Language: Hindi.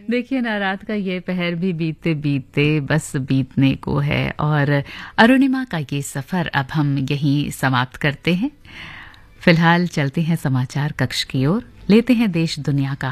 देखिए ना, रात का ये पहर भी बीतते बीतते बस बीतने को है और अरुणिमा का ये सफर अब हम यहीं समाप्त करते हैं। फिलहाल चलते हैं समाचार कक्ष की ओर, लेते हैं देश दुनिया का